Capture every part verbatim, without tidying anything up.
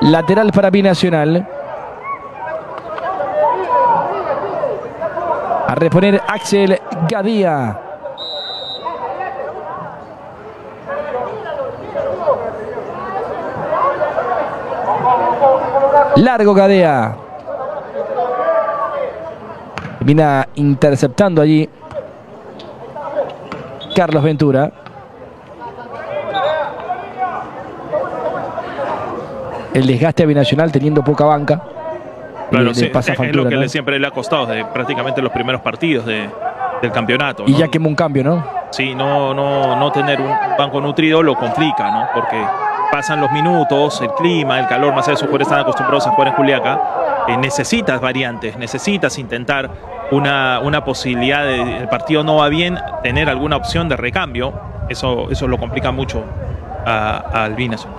Lateral para Binacional. A reponer Axel Gadía. Largo Gadea. Termina interceptando allí Carlos Ventura. El desgaste a Binacional teniendo poca banca. Claro, de, sí, de factura, es lo que ¿no? le, siempre le ha costado desde prácticamente los primeros partidos de, del campeonato, Y ¿no? ya quemó un cambio, ¿no? Sí, no, no, no tener un banco nutrido lo complica, ¿no? Porque pasan los minutos, el clima, el calor, más allá de sus jugadores están acostumbrados a jugar en Juliaca. Eh, necesitas variantes, necesitas intentar una, una posibilidad de, el partido no va bien, tener alguna opción de recambio. Eso, eso lo complica mucho al Binacional.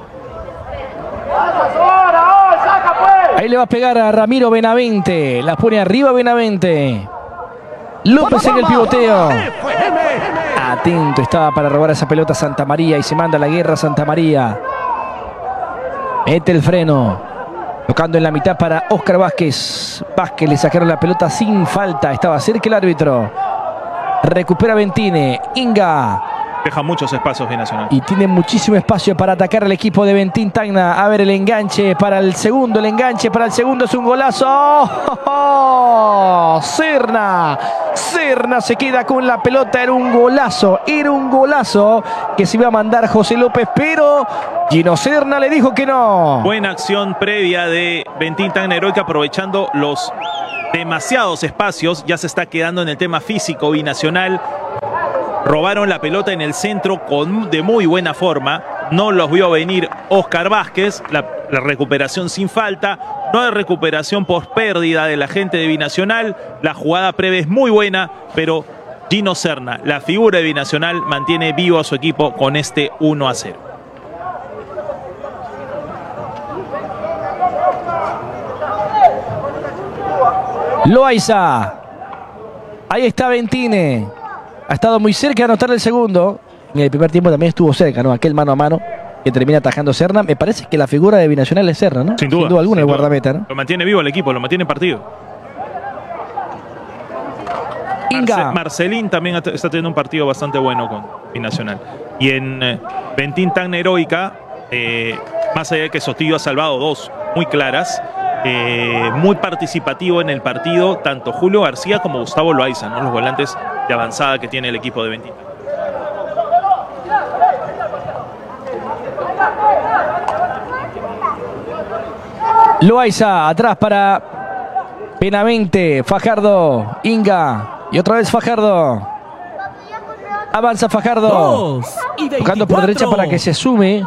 Ahí le va a pegar a Ramiro Benavente. La pone arriba Benavente. López en el pivoteo. Atento estaba para robar esa pelota Santa María y se manda a la guerra Santa María. Mete el freno. Tocando en la mitad para Óscar Vázquez. Vázquez le sacaron la pelota sin falta. Estaba cerca el árbitro. Recupera Ventine. Inga. Deja muchos espacios Binacional. Y tiene muchísimo espacio para atacar al equipo de Bentín Tacna. A ver el enganche para el segundo. El enganche para el segundo es un golazo. ¡Oh, oh, oh! Serna. Serna se queda con la pelota. Era un golazo. Era un golazo que se iba a mandar José López. Pero Gino Serna le dijo que no. Buena acción previa de Bentín Tacna Heroica aprovechando los demasiados espacios. Ya se está quedando en el tema físico Binacional. Robaron la pelota en el centro con, de muy buena forma. No los vio venir Óscar Vázquez. La, la recuperación sin falta. No hay recuperación por pérdida de la gente de Binacional. La jugada previa es muy buena, pero Gino Serna, la figura de Binacional, mantiene vivo a su equipo con este uno a cero. Loaiza. Ahí está Ventine. Ha estado muy cerca de anotar el segundo. En el primer tiempo también estuvo cerca, ¿no? Aquel mano a mano que termina atajando Serna. Me parece que la figura de Binacional es Serna, ¿no? Sin duda. Sin duda alguna, sin el duda. guardameta, ¿no? Lo mantiene vivo el equipo, lo mantiene en partido. Inga. Marce Marcelín también está teniendo un partido bastante bueno con Binacional. Y en eh, Bentín Tacna Heroica, eh, más allá de que Sotillo ha salvado dos muy claras, eh, muy participativo en el partido, tanto Julio García como Gustavo Loaiza, ¿no? Los volantes de avanzada que tiene el equipo de Bentín. Loaiza, atrás para Benavente, Fajardo, Inga, y otra vez Fajardo. Avanza Fajardo, tocando por derecha para que se sume.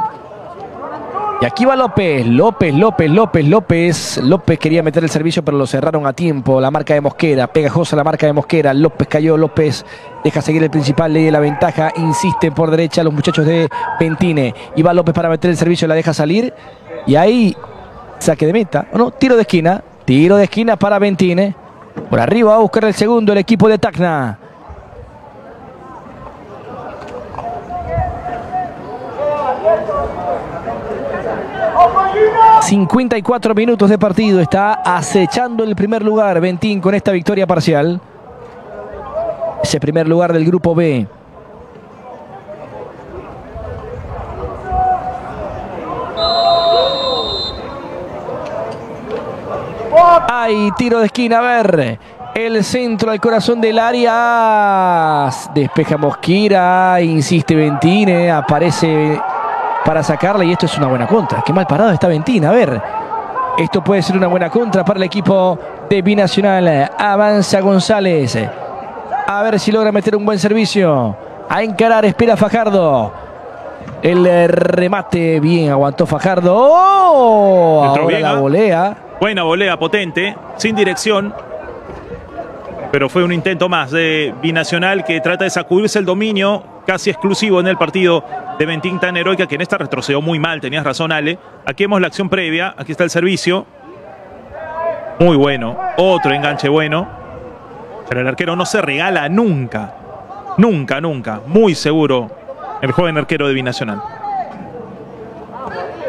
Y aquí va López, López, López, López, López. López quería meter el servicio, pero lo cerraron a tiempo. La marca de Mosquera, pegajosa la marca de Mosquera. López cayó, López deja seguir el principal, le dio la ventaja. Insisten por derecha los muchachos de Ventine. Y va López para meter el servicio, la deja salir. Y ahí, saque de meta. ¿O no? Tiro de esquina. Tiro de esquina para Ventine. Por arriba va a buscar el segundo el equipo de Tacna. cincuenta y cuatro minutos de partido. Está acechando el primer lugar Bentín con esta victoria parcial. Ese primer lugar del grupo B. Hay tiro de esquina, a ver. El centro al corazón del área. Despeja Mosquera. Insiste Ventine. Aparece para sacarla y esto es una buena contra. Qué mal parado está Ventine. A ver. Esto puede ser una buena contra para el equipo de Binacional. Avanza González. A ver si logra meter un buen servicio. A encarar, espera Fajardo. El remate. Bien, aguantó Fajardo. ¡Oh! Ahora bien, la volea. Buena volea, potente, sin dirección. Pero fue un intento más de Binacional que trata de sacudirse el dominio casi exclusivo en el partido de Bentín Tacna Heroica, que en esta retrocedió muy mal, tenías razón Ale. Aquí vemos la acción previa, aquí está el servicio. Muy bueno, otro enganche bueno. Pero el arquero no se regala nunca, nunca, nunca. Muy seguro el joven arquero de Binacional.